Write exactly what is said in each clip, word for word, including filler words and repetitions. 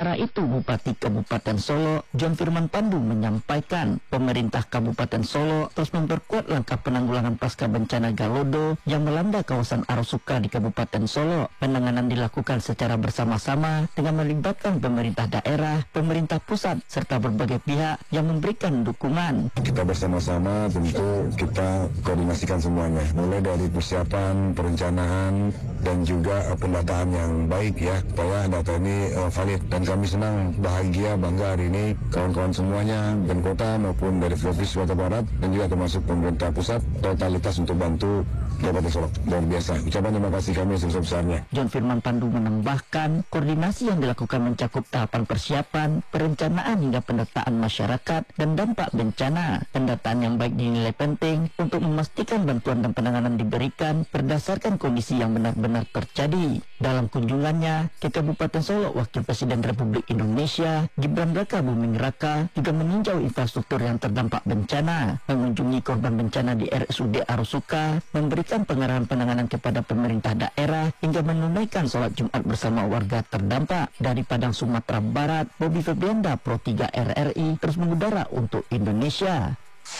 Sementara itu, Bupati Kabupaten Solo, John Firman Pandu menyampaikan pemerintah Kabupaten Solo terus memperkuat langkah penanggulangan pasca bencana Galodo yang melanda kawasan Arosuka di Kabupaten Solo. Penanganan dilakukan secara bersama-sama dengan melibatkan pemerintah daerah, pemerintah pusat, serta berbagai pihak yang memberikan dukungan. Kita bersama-sama tentu kita koordinasikan semuanya, mulai dari persiapan, perencanaan, dan juga pendataan yang baik ya, supaya data ini uh, valid. Dan kami senang, bahagia, bangga hari ini kawan-kawan semuanya dan kota maupun dari Provinsi Sumatera Barat dan juga termasuk pemerintah pusat totalitas untuk bantu Kabupaten Solo. Luar biasa. Ucapan terima kasih kami sebesar-besarnya. John Firman Pandu menambahkan koordinasi yang dilakukan mencakup tahapan persiapan, perencanaan hingga pendataan masyarakat dan dampak bencana. Pendataan yang baik dinilai penting untuk memastikan bantuan dan penanganan diberikan berdasarkan kondisi yang benar-benar terjadi. Dalam kunjungannya ke Kabupaten Solo, Wakil Presiden Republik Indonesia Gibran Raka Buming Raka juga meninjau infrastruktur yang terdampak bencana, mengunjungi korban bencana di R S U D Arosuka, memberikan pengarahan penanganan kepada pemerintah daerah hingga menunaikan sholat Jumat bersama warga terdampak. Dari Padang, Sumatera Barat, Bobby Febrianda, Pro tiga R R I terus mengudara untuk Indonesia.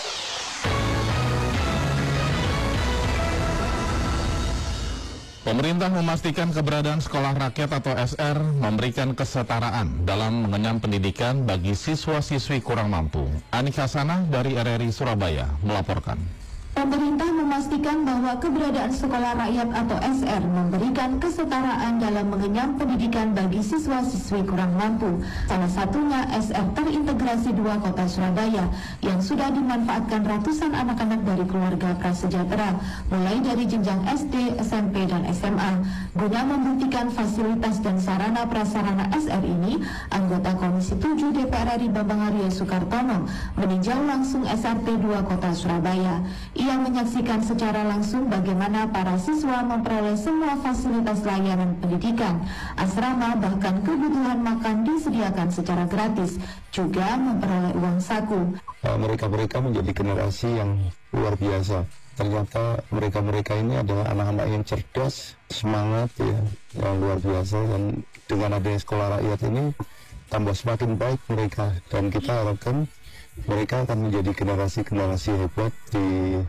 Pemerintah memastikan keberadaan sekolah rakyat atau S R memberikan kesetaraan dalam mengenyam pendidikan bagi siswa-siswi kurang mampu. Anik Hasanah dari R R I Surabaya melaporkan. Pemerintah memastikan bahwa keberadaan sekolah rakyat atau S R memberikan kesetaraan dalam mengenyam pendidikan bagi siswa-siswi kurang mampu. Salah satunya S R terintegrasi dua Kota Surabaya yang sudah dimanfaatkan ratusan anak-anak dari keluarga prasejahtera, mulai dari jenjang S D, S M P, dan S M A. Guna membuktikan fasilitas dan sarana prasarana S R ini, anggota Komisi tujuh D P R R I Bambang Aryo Sukartono meninjau langsung S R T dua Kota Surabaya. Ia menyaksikan secara langsung bagaimana para siswa memperoleh semua fasilitas layanan pendidikan, asrama, bahkan kebutuhan makan disediakan secara gratis, juga memperoleh uang saku. Mereka-mereka menjadi generasi yang luar biasa. Ternyata mereka-mereka ini adalah anak-anak yang cerdas, semangat ya, yang luar biasa. Dan dengan adanya sekolah rakyat ini tambah semakin baik mereka, dan kita harapkan mereka akan menjadi generasi-generasi hebat di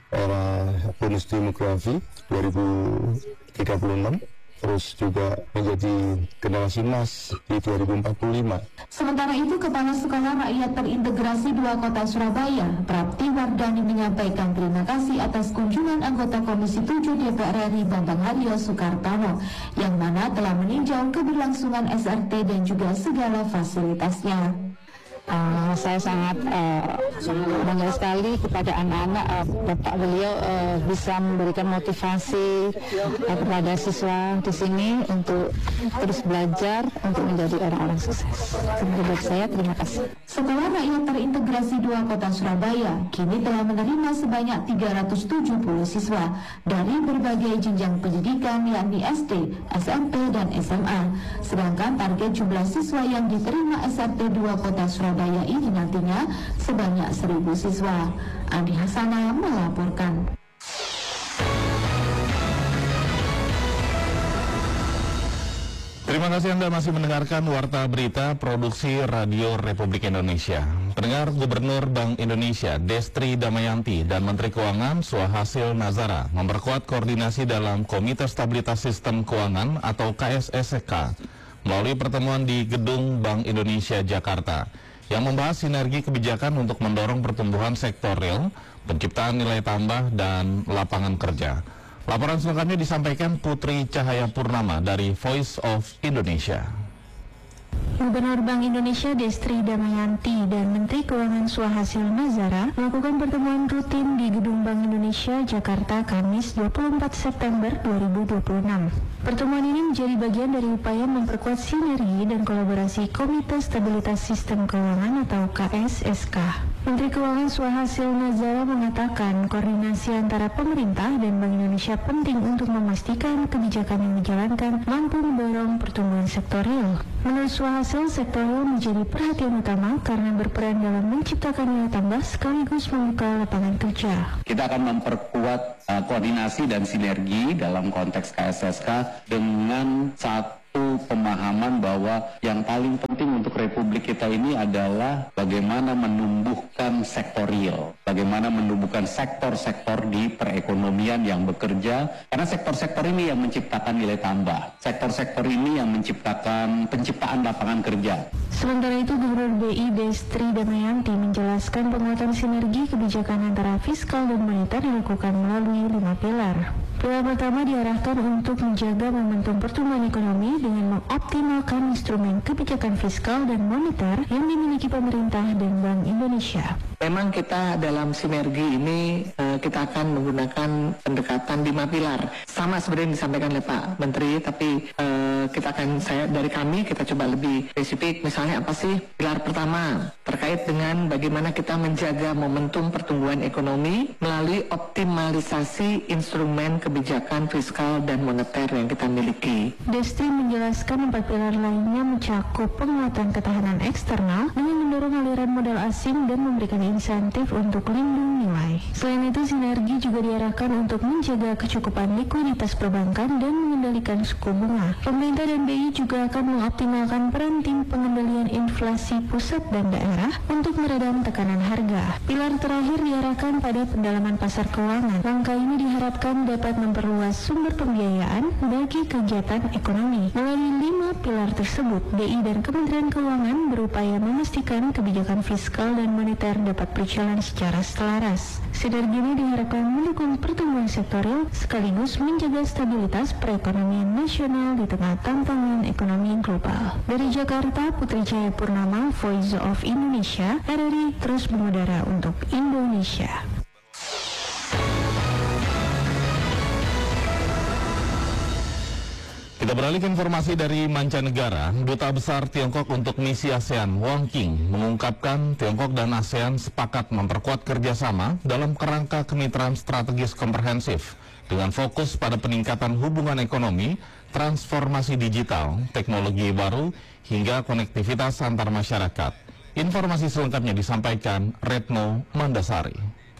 era bonus demografi dua ribu tiga puluh enam, terus juga menjadi generasi emas di dua ribu empat puluh lima. Sementara itu, Kepala Sekolah Rakyat Terintegrasi dua Kota Surabaya, Prapti Wardani, menyampaikan terima kasih atas kunjungan anggota Komisi tujuh D P R R I Bambang Aryo Sukartono yang mana telah meninjau keberlangsungan S R T dan juga segala fasilitasnya. Uh, saya sangat uh, bangga sekali kepada anak-anak, uh, Bapak beliau uh, bisa memberikan motivasi uh, kepada siswa di sini untuk terus belajar untuk menjadi orang-orang sukses. Menurut saya, terima kasih. Sekolah Rakyat Terintegrasi dua Kota Surabaya kini telah menerima sebanyak tiga ratus tujuh puluh siswa dari berbagai jenjang pendidikan, yakni S D, S M P, dan S M A. Sedangkan target jumlah siswa yang diterima S R T dua Kota Surabaya Surabaya ini nantinya sebanyak seribu siswa. Andi Hasanah melaporkan. Terima kasih Anda masih mendengarkan Warta Berita Produksi Radio Republik Indonesia. Pendengar, Gubernur Bank Indonesia Destri Damayanti dan Menteri Keuangan Suhasil Nazara memperkuat koordinasi dalam Komite Stabilitas Sistem Keuangan atau K S S K melalui pertemuan di Gedung Bank Indonesia Jakarta yang membahas sinergi kebijakan untuk mendorong pertumbuhan sektor real, penciptaan nilai tambah, dan lapangan kerja. Laporan selengkapnya disampaikan Putri Cahaya Purnama dari Voice of Indonesia. Gubernur Bank Indonesia Destri Damayanti dan Menteri Keuangan Suhasil Nazara melakukan pertemuan rutin di Gedung Bank Indonesia Jakarta Kamis dua puluh empat September dua ribu dua puluh enam. Pertemuan ini menjadi bagian dari upaya memperkuat sinergi dan kolaborasi Komite Stabilitas Sistem Keuangan atau K S S K. Menteri Keuangan Suhasil Nazara mengatakan koordinasi antara pemerintah dan Bank Indonesia penting untuk memastikan kebijakan yang dijalankan mampu mendorong pertumbuhan sektor real. Menurut Suhasil, sektor real menjadi perhatian utama karena berperan dalam menciptakan nilai tambah sekaligus membuka lapangan kerja. Kita akan memperkuat uh, koordinasi dan sinergi dalam konteks K S S K dengan satu satu pemahaman bahwa yang paling penting untuk Republik kita ini adalah bagaimana menumbuhkan sektor real, bagaimana menumbuhkan sektor-sektor di perekonomian yang bekerja, karena sektor-sektor ini yang menciptakan nilai tambah, sektor-sektor ini yang menciptakan penciptaan lapangan kerja. Sementara itu, Gubernur B I Destri Damayanti menjelaskan penguatan sinergi kebijakan antara fiskal dan moneter dilakukan melalui lima pilar. Pilar pertama diarahkan untuk menjaga momentum pertumbuhan ekonomi dengan mengoptimalkan instrumen kebijakan fiskal dan moneter yang dimiliki pemerintah dan Bank Indonesia. Memang kita dalam sinergi ini kita akan menggunakan pendekatan lima pilar. Sama seperti yang disampaikan oleh Pak Menteri, tapi kita akan saya dari kami kita coba lebih spesifik. Misalnya apa sih pilar pertama terkait dengan bagaimana kita menjaga momentum pertumbuhan ekonomi melalui optimalisasi instrumen kebijakan fiskal dan moneter yang kita miliki. Destri menjelaskan empat pilar lainnya mencakup penguatan ketahanan eksternal dengan mendorong aliran modal asing dan memberikan insentif untuk lindung nilai. Selain itu, sinergi juga diarahkan untuk menjaga kecukupan likuiditas perbankan dan mengendalikan suku bunga. Pemerintah dan B I juga akan mengoptimalkan peran tim pengendalian inflasi pusat dan daerah untuk meredam tekanan harga. Pilar terakhir diarahkan pada pendalaman pasar keuangan. Langkah ini diharapkan dapat memperluas sumber pembiayaan bagi kegiatan ekonomi. Melalui lima pilar tersebut, B I dan Kementerian Keuangan berupaya memastikan kebijakan fiskal dan moneter dapat berjalan secara selaras. Sinergi ini diharapkan mendukung pertumbuhan sektorial sekaligus menjaga stabilitas perekonomian nasional di tengah tantangan ekonomi global. Dari Jakarta, Putri Jaya Purnama, Voice of Indonesia, R R I terus mengudara untuk Indonesia. Kita beralih ke informasi dari mancanegara. Duta Besar Tiongkok untuk misi ASEAN, Wang Qing, mengungkapkan Tiongkok dan ASEAN sepakat memperkuat kerjasama dalam kerangka kemitraan strategis komprehensif dengan fokus pada peningkatan hubungan ekonomi, transformasi digital, teknologi baru, hingga konektivitas antar masyarakat. Informasi selengkapnya disampaikan Retno Mandasari.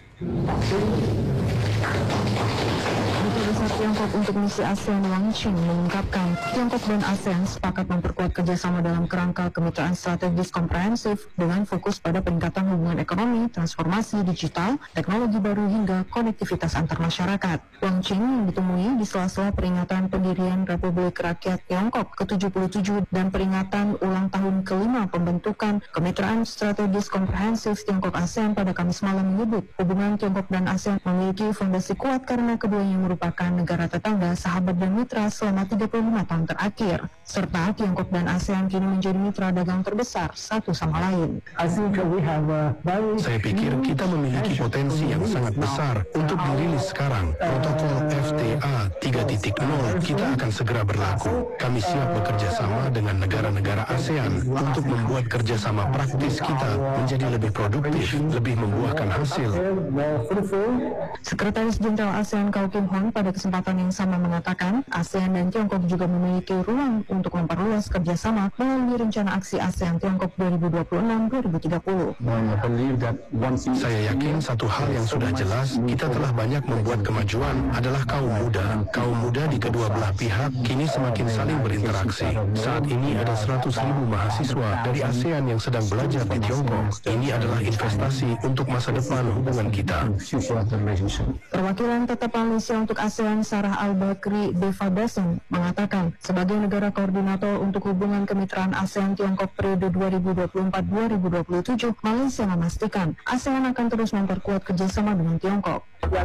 Duta Besar Tiongkok untuk misi ASEAN Wang Qing mengungkapkan Tiongkok dan ASEAN sepakat memperkuat kerjasama dalam kerangka kemitraan strategis komprehensif dengan fokus pada peningkatan hubungan ekonomi, transformasi digital, teknologi baru hingga konektivitas antar masyarakat. Wang Qing yang ditemui di sela-sela peringatan pendirian Republik Rakyat Tiongkok ke tujuh puluh tujuh dan peringatan ulang tahun kelima pembentukan kemitraan strategis komprehensif Tiongkok ASEAN pada Kamis malam menyebut hubungan Tiongkok dan ASEAN memiliki fondasi kuat karena keduanya merupakan negara tetangga, sahabat dan mitra selama tiga puluh lima tahun terakhir. Serta Tiongkok dan ASEAN kini menjadi mitra dagang terbesar satu sama lain. Saya pikir kita memiliki potensi yang sangat besar untuk dirilis sekarang. Protokol F T A tiga titik nol kita akan segera berlaku. Kami siap bekerja sama dengan negara-negara ASEAN untuk membuat kerjasama praktis kita menjadi lebih produktif, lebih membuahkan hasil. Sekretaris Jenderal ASEAN Kau Kim Hon pada kesempatan yang sama mengatakan ASEAN dan Tiongkok juga memiliki ruang untuk memperluas kerjasama melalui rencana aksi ASEAN Tiongkok dua ribu dua puluh enam sampai dua ribu tiga puluh. Saya yakin satu hal yang sudah jelas, kita telah banyak membuat kemajuan adalah kaum muda. Kaum muda di kedua belah pihak kini semakin saling berinteraksi. Saat ini ada seratus ribu mahasiswa dari ASEAN yang sedang belajar di Tiongkok. Ini adalah investasi untuk masa depan hubungan kita. Perwakilan tetap Malaysia untuk ASEAN Sarah Al-Bakri Devadasan mengatakan sebagai negara koordinator untuk hubungan kemitraan ASEAN Tiongkok periode dua ribu dua puluh empat sampai dua ribu dua puluh tujuh, Malaysia memastikan ASEAN akan terus memperkuat kerjasama dengan Tiongkok.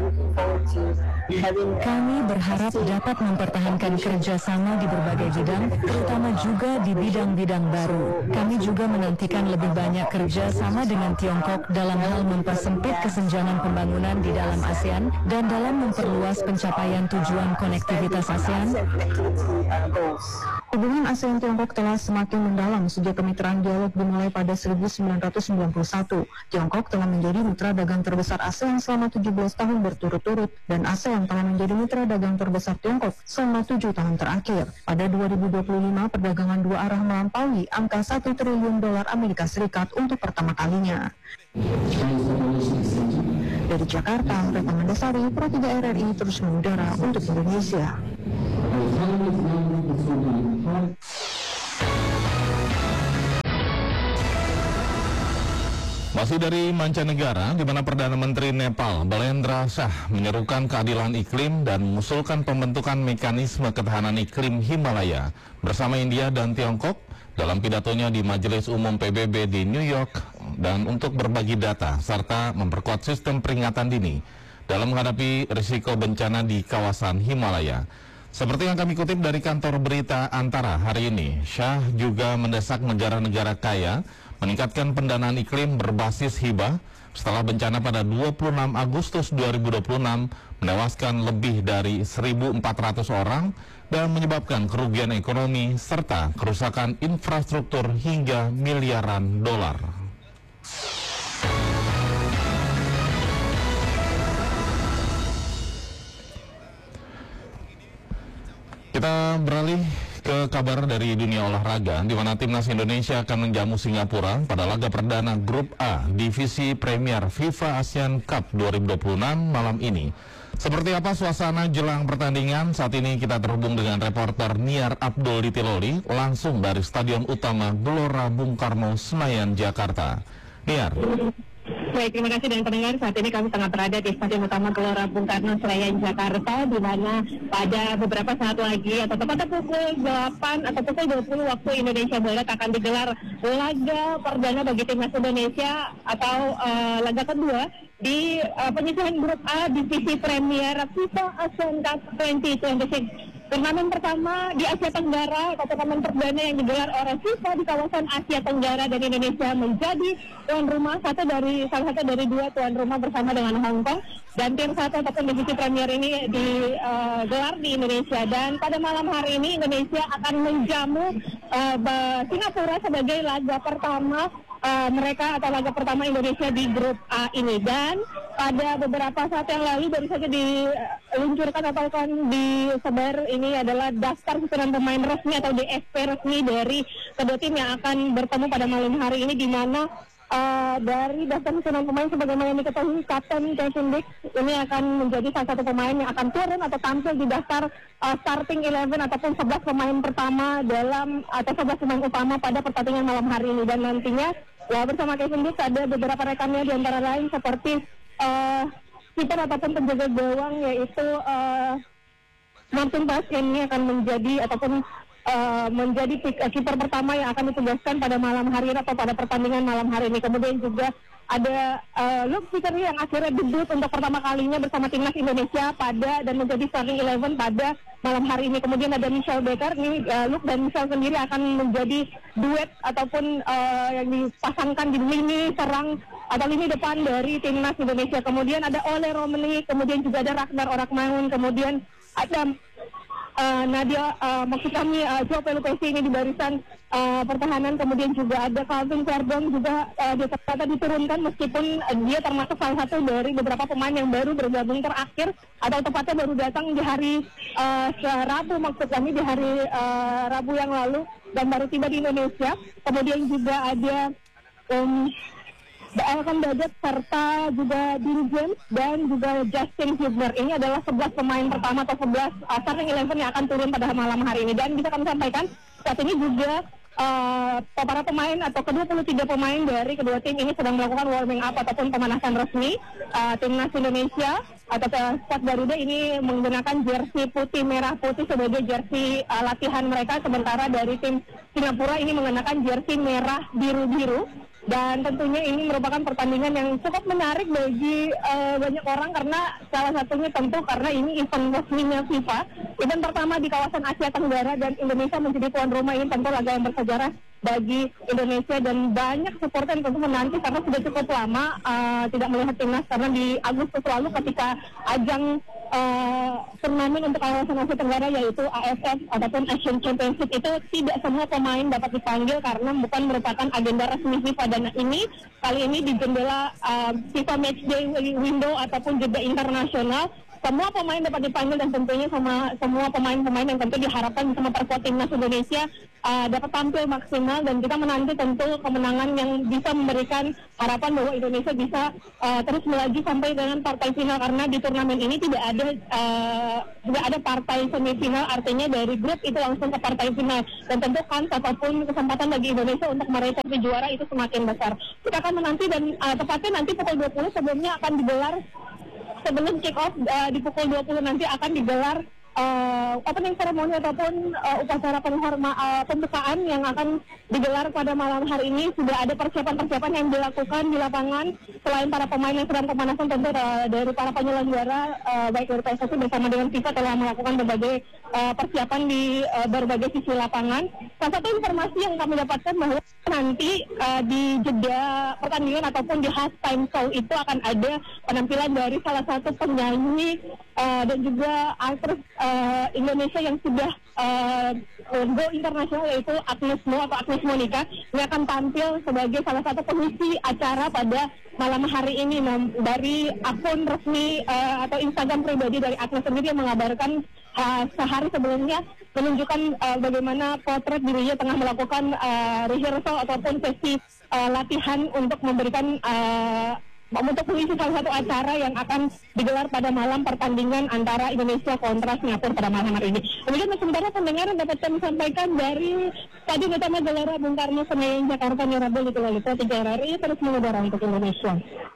Kami berharap dapat mempertahankan kerjasama di berbagai bidang, terutama juga di bidang-bidang baru. Kami juga menantikan lebih banyak kerjasama dengan Tiongkok dalam hal mempersempit kesenjangan pembangunan di dalam ASEAN dan dalam memperluas pencapaian tujuan konektivitas ASEAN. Hubungan ASEAN Tiongkok telah semakin mendalam sejak kemitraan dialog dimulai pada seribu sembilan ratus sembilan puluh satu. Tiongkok telah menjadi mitra dagang terbesar ASEAN selama tujuh belas tahun berturut-turut dan ASEAN telah menjadi mitra dagang terbesar Tiongkok selama tujuh tahun terakhir. Pada dua ribu dua puluh lima, perdagangan dua arah melampaui angka satu triliun dolar Amerika Serikat untuk pertama kalinya. Dari Jakarta, Retno Mandasari, Pro tiga R R I terus mengudara untuk Indonesia. Masih dari mancanegara, di mana Perdana Menteri Nepal, Balendra Shah, menyerukan keadilan iklim dan mengusulkan pembentukan mekanisme ketahanan iklim Himalaya bersama India dan Tiongkok dalam pidatonya di Majelis Umum P B B di New York, dan untuk berbagi data serta memperkuat sistem peringatan dini dalam menghadapi risiko bencana di kawasan Himalaya. Seperti yang kami kutip dari kantor berita Antara hari ini, Shah juga mendesak negara-negara kaya meningkatkan pendanaan iklim berbasis hibah setelah bencana pada dua puluh enam Agustus dua ribu dua puluh enam menewaskan lebih dari seribu empat ratus orang dan menyebabkan kerugian ekonomi serta kerusakan infrastruktur hingga miliaran dolar. Kita beralih ke kabar dari dunia olahraga, di mana timnas Indonesia akan menjamu Singapura pada laga perdana Grup A Divisi Premier FIFA ASEAN Cup dua ribu dua puluh enam malam ini. Seperti apa suasana jelang pertandingan? Saat ini kita terhubung dengan reporter Niar Abdul di Tiloli, langsung dari Stadion Utama Gelora Bung Karno, Senayan, Jakarta. Niar. Baik, terima kasih dan pendengar. Saat ini kami tengah berada di Stadion Utama Gelora Bung Karno, Senayan, Jakarta, di mana pada beberapa saat lagi atau tepatnya pukul delapan atau pukul dua puluh waktu Indonesia Barat akan digelar laga perdana bagi timnas Indonesia atau uh, laga kedua di uh, penyisihan Grup A Divisi Premier FIFA ASEAN Cup dua ribu dua puluh enam. Turnamen pertama di Asia Tenggara atau turnamen perdana yang digelar oleh FIFA di kawasan Asia Tenggara, dan Indonesia menjadi tuan rumah, satu dari salah satu dari dua tuan rumah bersama dengan Hong Kong, dan tim satu ataupun divisi Premier ini digelar uh, di Indonesia. Dan pada malam hari ini Indonesia akan menjamu uh, Singapura sebagai laga pertama uh, mereka atau laga pertama Indonesia di Grup A ini. Dan pada beberapa saat yang lalu baru saja diluncurkan atau kan disebar ini adalah daftar susunan pemain resmi atau D S P resmi dari kedua tim yang akan bertemu pada malam hari ini, di mana uh, dari daftar susunan pemain sebagaimana yang diketahui Kapten Kevin Dix ini akan menjadi salah satu pemain yang akan turun atau tampil di daftar uh, starting eleven ataupun sebelas pemain pertama dalam atau sebelas pemain utama pada pertandingan malam hari ini. Dan nantinya ya bersama Kevin Dix ada beberapa rekannya, di antara lain seperti uh, kiper ataupun penjaga gawang yaitu uh, Martin Paes, yang ini akan menjadi ataupun uh, menjadi kiper pertama yang akan ditugaskan pada malam hari ini atau pada pertandingan malam hari ini. Kemudian juga ada uh, Luke Vickery yang akhirnya debut untuk pertama kalinya bersama timnas Indonesia pada dan menjadi starting eleven pada malam hari ini. Kemudian ada Michel Becker, ini uh, Luke dan Michel sendiri akan menjadi duet ataupun uh, yang dipasangkan di lini serang atau lini depan dari timnas Indonesia. Kemudian ada Ole Romani, kemudian juga ada Ragnar Orakmangun, kemudian ada uh, Nadia, uh, maksud kami uh, Joe Pelupesi ini di barisan uh, pertahanan. Kemudian juga ada Calvin Verdong juga uh, dia ternyata diturunkan meskipun uh, dia termasuk salah satu dari beberapa pemain yang baru bergabung terakhir atau tepatnya baru datang di hari uh, Rabu, maksud kami di hari uh, Rabu yang lalu dan baru tiba di Indonesia. Kemudian juga ada um, Elkan Bagat serta juga Dean James dan juga Justin Hubner. Ini adalah sebelas pemain pertama atau sebelas uh, starting eleven yang akan turun pada malam hari ini. Dan bisa kami sampaikan saat ini juga uh, para pemain atau kedua puluh tiga pemain dari kedua tim ini sedang melakukan warming up ataupun pemanasan resmi. uh, Timnas Indonesia atau squad Garuda ini menggunakan jersey putih merah putih sebagai jersey uh, latihan mereka, sementara dari tim Singapura ini mengenakan jersey merah biru-biru. Dan tentunya ini merupakan pertandingan yang cukup menarik bagi uh, banyak orang, karena salah satunya tentu karena ini event resminya FIFA, event pertama di kawasan Asia Tenggara, dan Indonesia menjadi tuan rumah. Ini tentu laga yang bersejarah bagi Indonesia dan banyak supporter yang tentu menanti karena sudah cukup lama uh, tidak melihat timnas, karena di Agustus lalu ketika ajang uh, turnamen untuk kawasan Asia Tenggara yaitu A F F ataupun Asian Championship itu tidak semua pemain dapat dipanggil karena bukan merupakan agenda resmi FIFA. Dan ini kali ini di jendela uh, FIFA Matchday window ataupun jeda internasional semua pemain dapat dipanggil dan tentunya sama semua pemain-pemain yang tentu diharapkan bisa memperkuat timnas Indonesia uh, dapat tampil maksimal, dan kita menanti tentu kemenangan yang bisa memberikan harapan bahwa Indonesia bisa uh, terus melaju sampai dengan partai final, karena di turnamen ini tidak ada uh, tidak ada partai semifinal, artinya dari grup itu langsung ke partai final, dan tentu kan apapun kesempatan bagi Indonesia untuk meraih trofi juara itu semakin besar. Kita akan menanti, dan uh, tepatnya nanti pukul dua puluh sebelumnya akan digelar sebelum kick off uh, di pukul dua puluh nanti akan digelar uh, opening ceremony ataupun uh, upacara penghorma, uh, pembukaan yang akan digelar pada malam hari ini. Sudah ada persiapan-persiapan yang dilakukan di lapangan, selain para pemain yang sedang pemanasan, tentu uh, dari para penyelenggara uh, baik dari P S S I bersama dengan FIFA telah melakukan berbagai uh, persiapan di uh, berbagai sisi lapangan. Salah satu informasi yang kami dapatkan bahwa nanti uh, di jeda pertandingan ataupun di halftime show itu akan ada penampilan dari salah satu penyanyi uh, dan juga aktris uh, Indonesia yang sudah uh, go internasional, yaitu Agnes Mo atau Agnes Monica. Ini akan tampil sebagai salah satu pengisi acara pada malam hari ini. Nah, dari akun resmi uh, atau Instagram pribadi dari Agnes sendiri yang mengabarkan uh, sehari sebelumnya menunjukkan uh, bagaimana potret dirinya tengah melakukan uh, rehearsal ataupun sesi uh, latihan untuk memberikan uh, untuk mengisi salah satu acara yang akan digelar pada malam pertandingan antara Indonesia kontra Singapura pada malam hari ini. Kemudian sementara pendengar yang dapat kami sampaikan dari Stadion Utama Gelora Bung Karno Senayan Jakarta, Mirabel itu lalu tiga R R I terus mengudara untuk Indonesia.